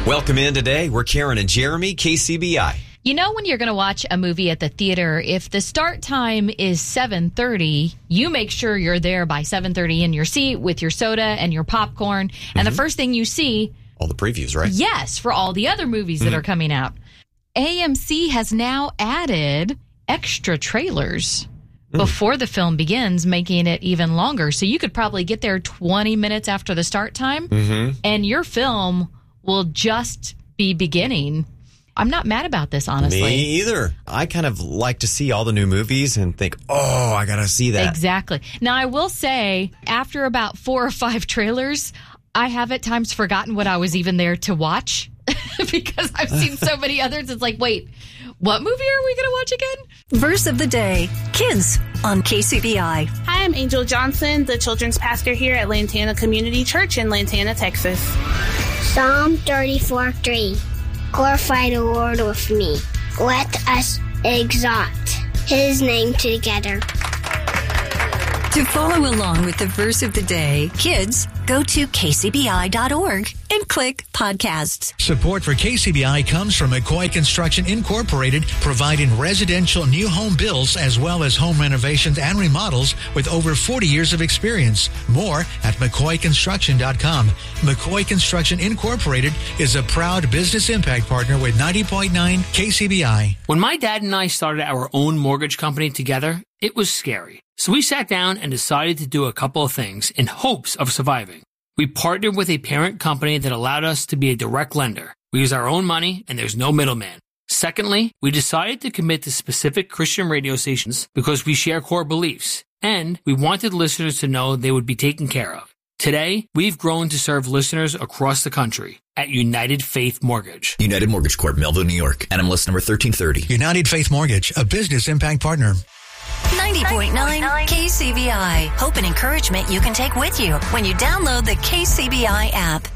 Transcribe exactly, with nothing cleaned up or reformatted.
Welcome in today. We're Karen and Jeremy, K C B I. You know, when you're going to watch a movie at the theater, if the start time is seven thirty, you make sure you're there by seven thirty in your seat with your soda and your popcorn. Mm-hmm. And the first thing you see... all the previews, right? Yes, for all the other movies mm-hmm. that are coming out. A M C has now added extra trailers mm. before the film begins, making it even longer. So you could probably get there twenty minutes after the start time, mm-hmm. and your film will just be beginning. I'm not mad about this, honestly. Me either. I kind of like to see all the new movies and think, oh, I got to see that. Exactly. Now, I will say, after about four or five trailers, I have at times forgotten what I was even there to watch because I've seen so many others. It's like, wait, what movie are we going to watch again? Verse of the day, Kids on K C B I. Hi, I'm Angel Johnson, the children's pastor here at Lantana Community Church in Lantana, Texas. Psalm thirty-four three. Glorify the Lord with me. Let us exalt his name together. To follow along with the verse of the day, kids, go to k c b i dot org and click podcasts. Support for K C B I comes from McCoy Construction Incorporated, providing residential new home builds as well as home renovations and remodels with over forty years of experience. More at mccoy construction dot com. McCoy Construction Incorporated is a proud business impact partner with ninety point nine K C B I. When my dad and I started our own mortgage company together, it was scary. So we sat down and decided to do a couple of things in hopes of surviving. We partnered with a parent company that allowed us to be a direct lender. We use our own money and there's no middleman. Secondly, we decided to commit to specific Christian radio stations because we share core beliefs and we wanted listeners to know they would be taken care of. Today, we've grown to serve listeners across the country at United Faith Mortgage. United Mortgage Corp, Melville, New York. N M L S number thirteen thirty. United Faith Mortgage, a business impact partner. ninety point nine K C B I. Hope and encouragement you can take with you when you download the K C B I app.